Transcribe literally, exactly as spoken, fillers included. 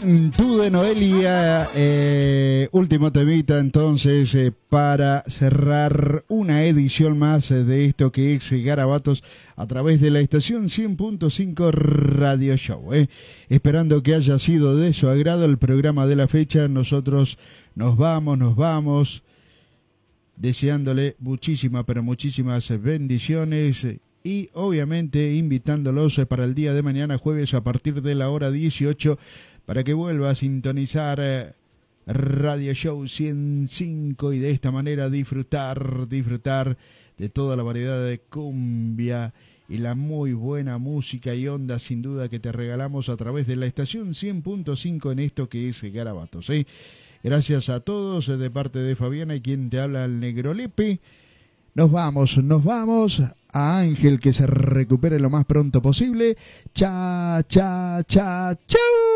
Tú de Noelia, eh, último temita entonces eh, para cerrar una edición más eh, de esto que es Garabatos a través de la estación cien punto cinco Radio Show. Eh. Esperando que haya sido de su agrado el programa de la fecha, nosotros nos vamos, nos vamos, deseándole muchísimas, pero muchísimas bendiciones. Y obviamente invitándolos para el día de mañana jueves a partir de la hora dieciocho para que vuelva a sintonizar eh, Radio Show ciento cinco y de esta manera disfrutar, disfrutar de toda la variedad de cumbia y la muy buena música y onda sin duda que te regalamos a través de la estación cien punto cinco en esto que es Garabatos. ¿eh? Gracias a todos de parte de Fabiana y quien te habla el Negro Lepe. Nos vamos, nos vamos. A Ángel que se recupere lo más pronto posible. Cha, cha, cha, chau.